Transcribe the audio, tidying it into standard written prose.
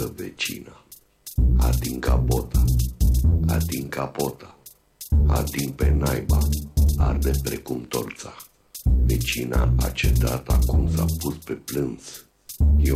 strică vecina. Ating capota, ating capota, ating pe naiba, arde precum torța. Vecina a cedat, acum s-a pus pe plâns. Eu